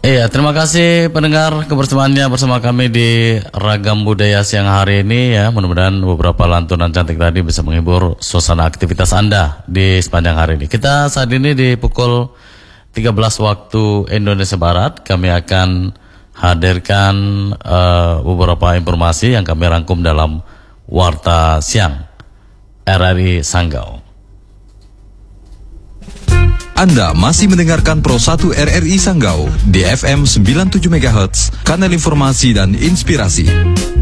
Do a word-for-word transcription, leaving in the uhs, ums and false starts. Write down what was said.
Iya, terima kasih pendengar kebersamaannya bersama kami di Ragam Budaya siang hari ini ya. Mudah-mudahan beberapa lantunan cantik tadi bisa menghibur suasana aktivitas Anda di sepanjang hari ini. Kita saat ini di pukul tiga belas waktu Indonesia Barat, kami akan hadirkan uh, beberapa informasi yang kami rangkum dalam Warta Siang R R I Sanggau. Anda masih mendengarkan Pro satu R R I Sanggau di F M sembilan puluh tujuh megahertz, kanal informasi dan inspirasi.